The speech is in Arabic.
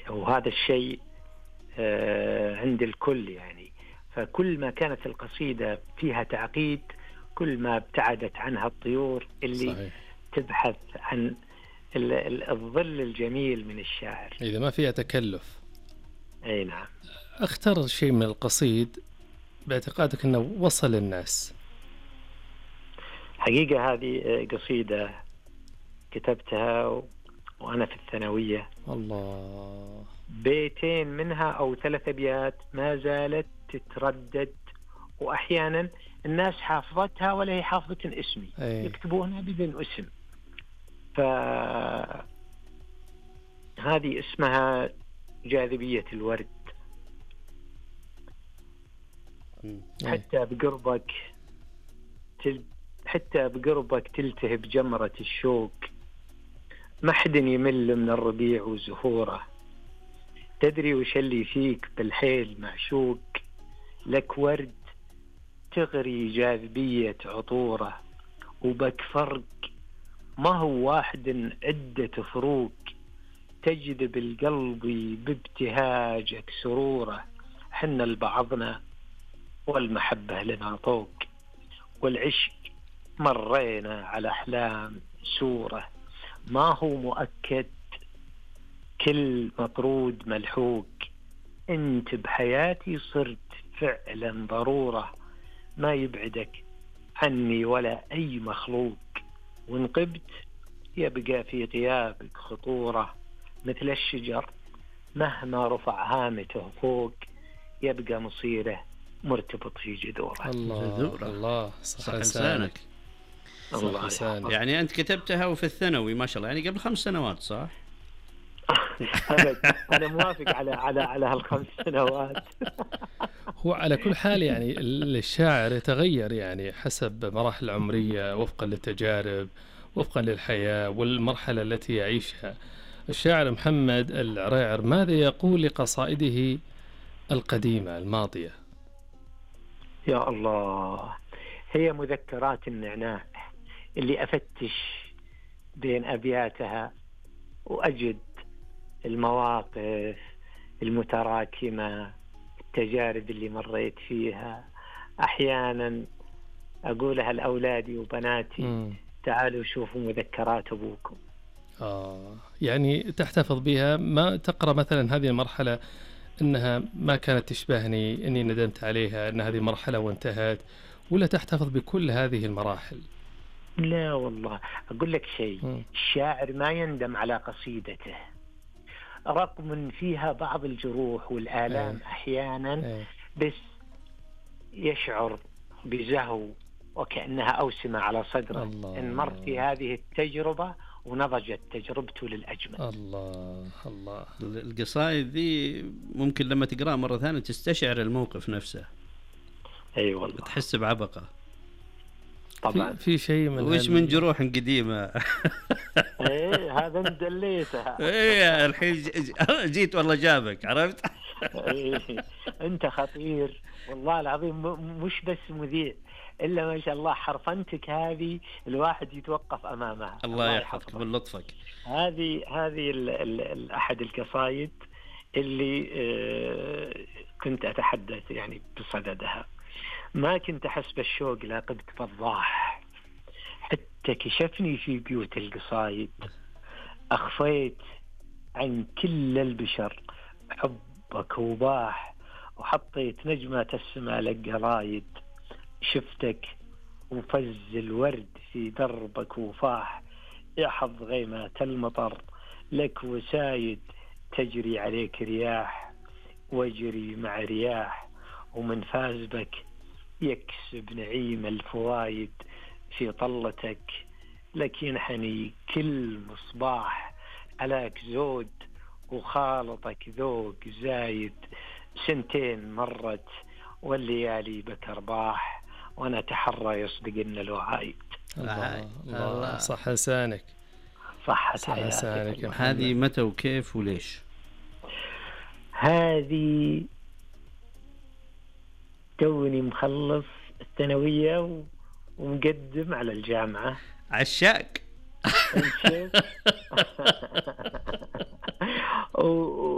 وهذا الشيء عند الكل يعني. فكل ما كانت القصيدة فيها تعقيد كل ما ابتعدت عنها الطيور اللي صحيح. تبحث عن الظل الجميل من الشاعر. إذا ما فيها تكلف. أي نعم. اختر شيء من القصيد باعتقادك أنه وصل للناس. حقيقة هذه قصيدة كتبتها وأنا في الثانوية. الله. بيتين منها أو 3 أبيات ما زالت تتردد، وأحيانا الناس حافظتها ولا هي حافظة اسمي. أي. يكتبونها بدون اسم. فهذه اسمها جاذبية الورد. حتى بقربك تلتهب جمرة الشوق، ما حد يمل من الربيع وزهوره. تدري وش اللي فيك بالحيل معشوق، لك ورد تغري جاذبية عطوره. وبك فرق ما هو واحد عدة فروق، تجذب القلب بابتهاجك سروره. حنا لبعضنا والمحبة لنا طوق، والعشق مرينا على أحلام سورة. ما هو مؤكد كل مطرود ملحوق، انت بحياتي صرت فعلا ضرورة. ما يبعدك عني ولا أي مخلوق، وانقبت يبقى في غيابك خطورة. مثل الشجر مهما رفع هامته فوق، يبقى مصيره مرتبط في جذوره. الله الله، صح لسانك. الله يحفظك. يعني أنت كتبتها وفي الثانوي ما شاء الله، يعني قبل 5 سنوات صح؟ أنا موافق على هال5 سنوات. هو على كل حال يعني الشاعر يتغير يعني حسب مراحل العمرية، وفقا للتجارب، وفقا للحياة والمرحلة التي يعيشها. الشاعر محمد العريعر ماذا يقول لقصائده القديمة الماضية؟ يا الله، هي مذكرات النعناع اللي أفتش بين أبياتها وأجد المواقف المتراكمة، التجارب اللي مريت فيها. أحيانا أقولها لأولادي وبناتي، تعالوا شوفوا مذكرات أبوكم. يعني تحتفظ بها، ما تقرأ مثلا هذه المرحلة إنها ما كانت تشبهني، إني ندمت عليها، إن هذه مرحلة وانتهت، ولا تحتفظ بكل هذه المراحل؟ لا والله، أقول لك شيء، الشاعر ما يندم على قصيدته رغم فيها بعض الجروح والآلام أحيانا، بس يشعر بزهو وكأنها أوسمة على صدره إن مر في هذه التجربة ونضجت تجربته للأجمل. الله. القصائد ذي ممكن لما تقرأها مرة ثانية تستشعر الموقف نفسه. أي والله. تحس بعبقة. طبعا. في شيء من وش من جروح قديمة. ايه هذا ندليتها. ايه الحين جيت والله جابك، عرفت. إيه انت خطير والله العظيم، مش بس مذيع الا ما شاء الله حرفنتك هذه الواحد يتوقف امامها. الله يحفظك من لطفك. هذه احد القصايد اللي كنت اتحدث يعني بصددها. ما كنت أحس بالشوق لاقبت فضاح، حتى كشفني في بيوت القصايد. أخفيت عن كل البشر حبك وباح، وحطيت نجمة السماء لك قرايد. شفتك وفز الورد في دربك وفاح، يحظ غيمة المطر لك وسايد. تجري عليك رياح واجري مع رياح، ومن فاز بك يكسب نعيم الفوايد. في طلتك لك ينحني كل مصباح، علاك زود وخالطك ذوق زايد. 2 مرت والليالي بك أرباح، وأنا أتحرى يصدقن الوعايد. الله صح لسانك. صحت حياتك. هذه متى وكيف وليش؟ هذه توني مخلص الثانوية ومقدم على الجامعة. عشاك.